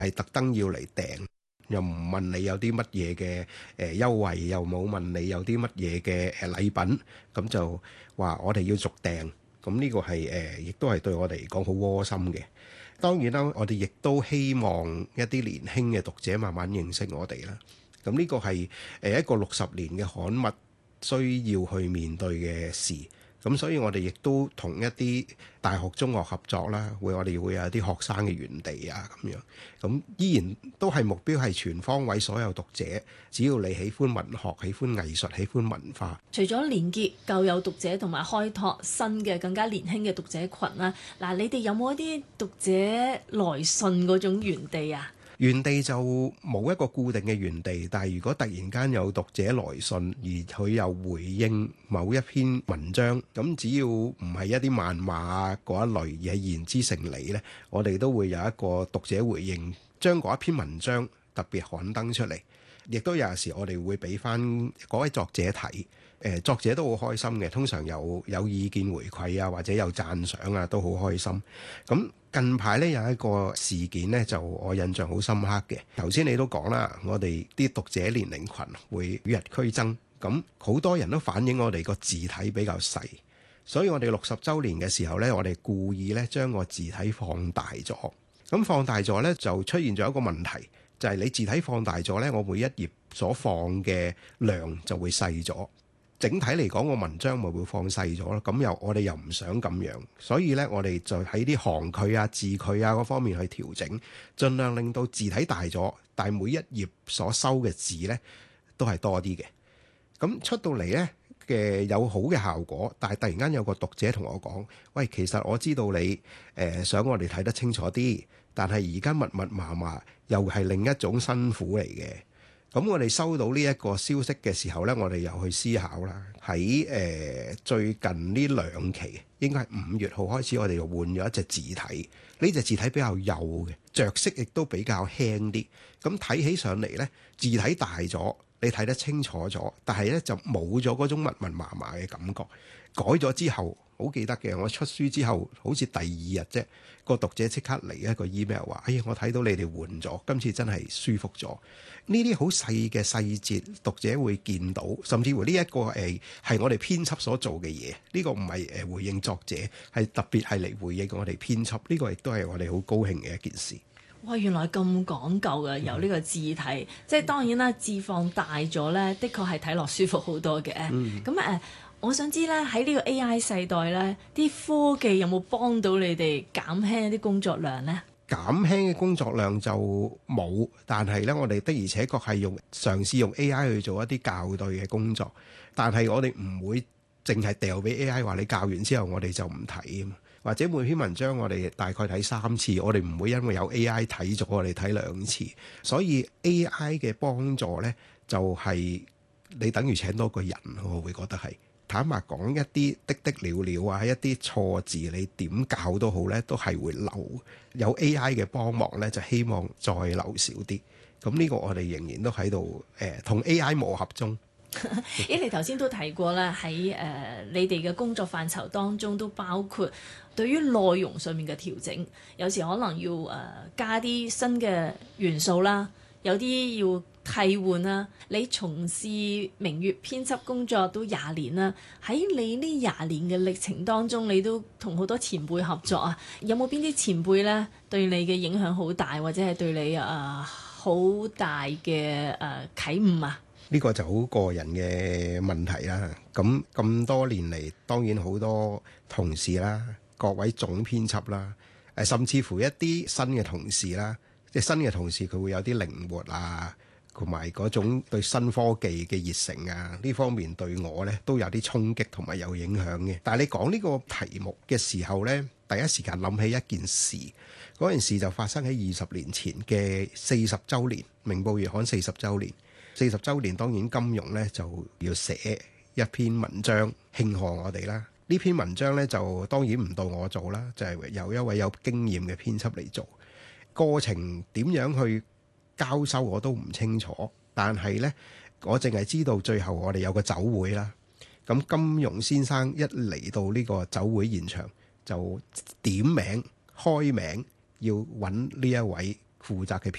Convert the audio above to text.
係特登要嚟訂，又唔問你有啲乜嘢嘅優惠，又冇問你有啲乜嘢嘅禮品，咁就話我哋要續訂。咁呢個係亦都係對我哋嚟講好窩心嘅。當然啦，我哋亦都希望一啲年輕嘅讀者慢慢認識我哋啦。咁呢個係一個60年嘅刊物需要去面對嘅事。咁所以我哋亦都同一啲大學、中學合作啦，我哋會有啲學生嘅園地啊咁樣。咁依然都係目標係全方位所有讀者，只要你喜歡文學、喜歡藝術、喜歡文化。 除咗連結舊有讀者同埋開拓新嘅更加年輕嘅讀者群啦，嗱，你哋有冇一啲讀者來信嗰種園地啊？ 園地就冇一個固定嘅園地，但係如果突然間有讀者來信，而佢又回應某一篇文章，咁只要唔係一啲漫畫嗰一類，而係言之成理呢，我哋都會有一個讀者回應，將嗰一篇文章特別刊登出嚟。亦都有陣時我哋會俾翻嗰位作者睇，作者都好開心嘅，通常有意見回饋啊，或者有讚賞啊，都好開心。咁近排呢，有一個事件呢，就我印象好深刻嘅。頭先你都講啦，我哋啲讀者年齡群會與日俱增，咁好多人都反映我哋個字體比較細，所以我哋60週年嘅時候呢，我哋故意呢將個字體放大咗。咁放大咗呢，就出現咗一個問題，就係你字體放大咗呢，我每一頁所放嘅量就會細咗。整體嚟講，個文章咪會放細咗咯。咁我哋又唔想咁樣，所以呢，我哋就喺啲行距啊、字距啊嗰方面去調整，盡量令到字體大咗，但係每一頁所收嘅字呢都係多啲嘅。咁出到嚟呢嘅有好嘅效果，但係突然間有個讀者同我講：喂，其實我知道你想我哋睇得清楚啲，但係而家密密麻麻又係另一種辛苦嚟嘅。咁我哋收到呢一個消息嘅時候呢，我哋又去思考啦。喺最近呢2期，應該係5月號開始，我哋就換咗一隻字體。呢隻字體比較幼嘅，着色亦都比較輕啲。咁睇起上嚟呢，字體大咗，你睇得清楚咗，但係呢就冇咗嗰種密密麻麻嘅感覺。改咗之後，好記得嘅，我出書之後，好似第2日啫，個讀者即刻嚟一個 email 話：哎呀，我睇到你哋換咗，今次真係舒服咗。呢啲好細嘅細節，讀者會見到，甚至乎呢一個係我哋編輯所做嘅嘢。呢個唔係回應作者，係特別係嚟回應我哋編輯。呢個亦都係我哋好高興嘅一件事。 哇！原來咁講究嘅，由呢個字體，即係當然啦，字放大咗呢，的確係睇落舒服好多嘅。咁我想知咧，喺呢個 AI 世代呢，啲科技有冇幫到你哋減輕一啲工作量呢？ 減輕嘅工作量就冇，但係呢，我哋的而且確係嘗試用 AI 去做一啲校對嘅工作，但係我哋唔會淨係掉俾 AI 話你校完之後我哋就唔睇啊嘛，或者每篇文章我哋大概睇3次，我哋唔會因為有 AI 睇咗我哋睇2次，所以 AI 嘅幫助呢，就係你等於請多個人，我會覺得係。坦白講，一啲的了了啊，一啲錯字你點教都好呢，都係會漏。有 AI 嘅幫忙呢，就希望再漏少啲。咁呢個我哋仍然都喺度同 AI 磨合中。 你頭先都提過啦，喺你哋嘅工作範疇當中都包括對於內容上面嘅調整，有時可能要加啲新嘅元素啦，有啲要替換啦。你從事明月編輯工作都20年啦，喺你呢20年嘅歷程當中，你都同好多前輩合作啊。有冇邊啲前輩呢對你嘅影響好大，或者係對你好大嘅啟悟啊？ 呢個就好個人嘅問題啦。咁多年嚟，當然好多同事啦，各位總編輯啦，甚至乎一啲新嘅同事啦，即係新嘅同事佢會有啲靈活啊，同埋嗰種對新科技嘅熱誠啊，呢方面對我呢都有啲衝擊同埋有影響嘅。但係你講呢個題目嘅時候呢，第一時間諗起一件事，嗰件事就發生喺20年前嘅40週年，明報月刊40週年。40週年當然金庸呢就要寫一篇文章慶賀我哋啦。呢篇文章呢就當然唔到我做啦，就係由一位有經驗嘅編輯嚟做。過程點樣去交收我都唔清楚，但係呢，我淨係知道最後我哋有個酒會啦。咁金庸先生一嚟到呢個酒會現場就點名開名要揾呢一位負責嘅編